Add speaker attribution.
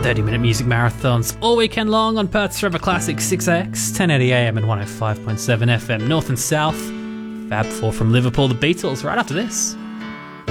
Speaker 1: 30-minute music marathons all weekend long on Perth's Forever Classic 6AX, 1080am and 105.7 FM North and South. Fab 4 from Liverpool, the Beatles, right after this.